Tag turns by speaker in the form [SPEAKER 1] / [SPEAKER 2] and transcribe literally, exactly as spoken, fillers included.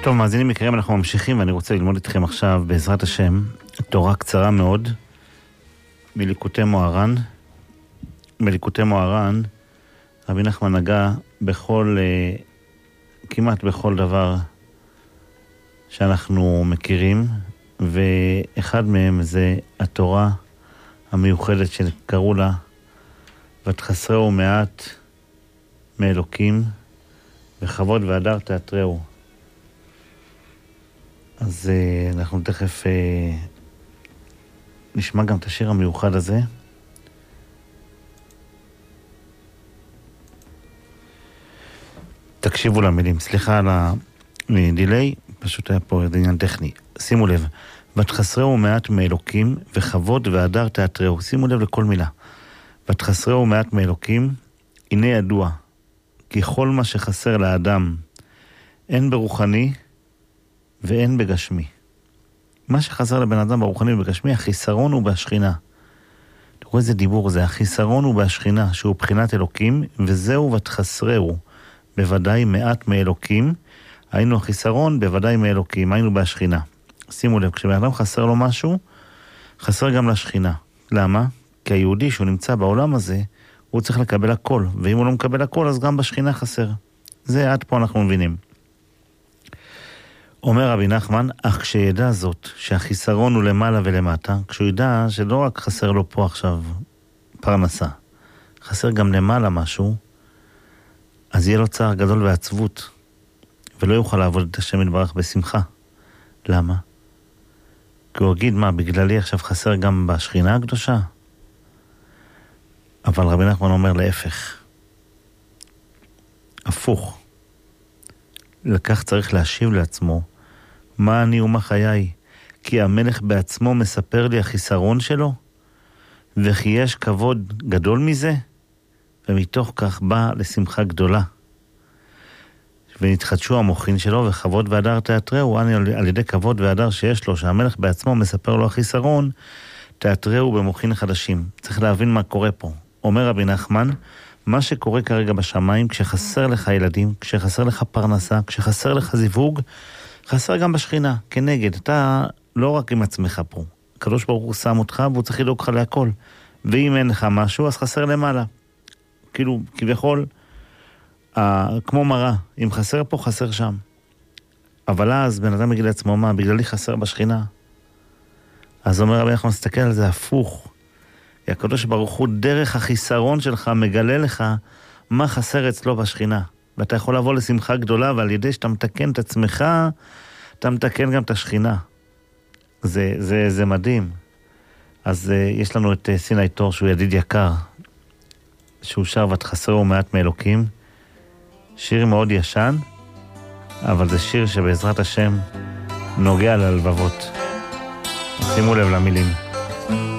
[SPEAKER 1] טוב, מאזינים יקרים, אנחנו ממשיכים ואני רוצה ללמוד איתכם עכשיו בעזרת השם תורה קצרה מאוד מליקוטי מוהר"ן. בליקוטי מוהר"ן רבי נחמן נגע בכל, כמעט בכל דבר שאנחנו מכירים, ואחד מהם זה התורה המיוחדת שקראו לה ותחסרהו מעט מאלוקים וכבוד והדר תעטרהו. אז uh, אנחנו תכף uh, נשמע גם את השיר המיוחד הזה. תקשיבו למילים, סליחה על הדילי, פשוט היה פה עניין טכני. שימו לב, ותחסרהו מעט מאלוקים וכבוד והדר תעטרהו. שימו לב לכל מילה. ותחסרהו מעט מאלוקים, הנה ידוע, כי כל מה שחסר לאדם, אין ברוחני ואין בגשמי. מה שחסר לבן אדם ברוחני ובגשמי, החיסרון הוא בהשכינה. תראו איזה דיבור זה, החיסרון הוא בהשכינה, שהוא בחינת אלוקים, וזהו ותחסרהו, בוודאי מעט מאלוקים, היינו החיסרון בוודאי מאלוקים, היינו בהשכינה. שימו לב, כשבן אדם חסר לו משהו, חסר גם לשכינה. למה? כי היהודי שהוא נמצא בעולם הזה, הוא צריך לקבל הכל, ואם הוא לא מקבל הכל, אז גם בשכינה חסר. זה עד פה אנחנו מבינים. אומר רבי נחמן, אך כשידע זאת, שהחיסרון הוא למעלה ולמטה, כשהוא ידע שלא רק חסר לו פה עכשיו פרנסה, חסר גם למעלה משהו, אז יהיה לו צער גדול ועצבות, ולא יוכל לעבוד את השם יתברך בשמחה. למה? כי הוא יגיד, מה, בגללי עכשיו חסר גם בשכינה הקדושה? אבל רבי נחמן אומר להפך. הפוך. לכך צריך להשיב לעצמו, מה אני ומה חיי? כי המלך בעצמו מספר לי החיסרון שלו, וכי יש כבוד גדול מזה, ומתוך כך בא לשמחה גדולה. ונתחדשו המוחין שלו, וכבוד והדר תעטרהו, על ידי כבוד והדר שיש לו, שהמלך בעצמו מספר לו החיסרון, תעטרהו במוחין חדשים. צריך להבין מה קורה פה. אומר רבי נחמן, מה שקורה כרגע בשמיים, כשחסר לך ילדים, כשחסר לך פרנסה, כשחסר לך זיווג, חסר גם בשכינה, כנגד. אתה לא רק עם עצמך פה. הקדוש ברוך הוא שם אותך, והוא צריך לדאוג לך להכל. ואם אין לך משהו, אז חסר למעלה. כאילו, כביכול, אה, כמו מראה. אם חסר פה, חסר שם. אבל אז בן אדם יגיד לעצמו, מה, בגללי חסר בשכינה? אז אומר רבי, אנחנו נסתכל על זה הפוך. הקדוש ברוך הוא דרך החיסרון שלך מגלה לך מה חסר אצלו בשכינה. ואתה יכול לבוא לשמחה גדולה, ועל ידי שאתה מתקן את עצמך, אתה מתקן גם את השכינה. זה, זה, זה מדהים. אז uh, יש לנו את uh, סיני תור, שהוא ידיד יקר, שהוא שר ותחסרהו מעט מאלוקים. שיר מאוד ישן, אבל זה שיר שבעזרת השם נוגע ללבבות. שימו לב למילים.